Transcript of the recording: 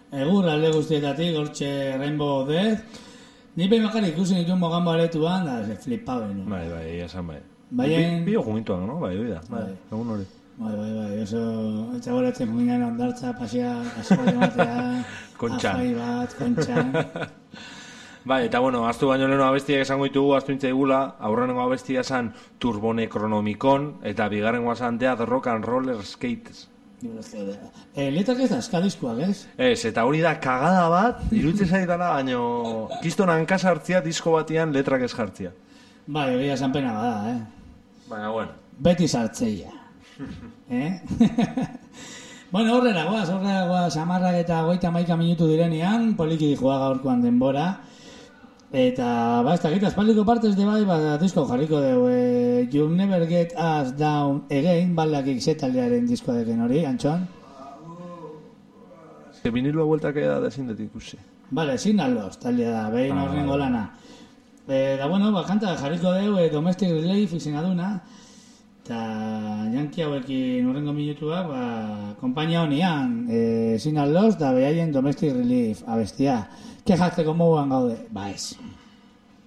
Egur alde guztietatik, hortxe Rainbow Death. Ni behin bakar ikusi nituen mogan baretuan, da, flipau beno. Bai, esan bai. Baien... Bio jungituan, no? Bai, oida. Egun hori. Bai, oso... Etxagoratzen junginan ondartza, pasia bat ematea... Kontxan. Afai bat, kontxan... Bai, eta bueno, aztu baino leheno abestiak esango ditugu, aztu intzaigula, aurrenengo abestia esan Turbonecronomicon, eta bigarrengoa esan Dead Rock and Roller Skates. Letrak ez da, eskadiskoak, ez? Ez, eta hori da kagada bat, iruditzen zaitala, baino, kiston hanka sartzia disko batian letrak ez jartzia. Bai, egia esan pena bada, Baina, bueno. Beti sartzeia. Bueno, horrela guaz, amarrak eta 51 minutu direnean, poliki joa gaurkoan denbora. Eta, ez dakit, aspaldiko partez de bai, disko jarriko dugu, You Never Get Us Down Again, baldakik zetaldearen disko deken hori, Antxoan? Vinilua bueltak eda da ezin dut ikusi. Bale, Signal taldea da, behin horrengo lana. Da, bueno, kanta jarriko dugu, Domestic Relief izena duna, eta janki hauekin horrengo minutuak, kompainia honian, Signal da behaien Domestic Relief abestia. Kejatzeko moguan gaude, ba ez.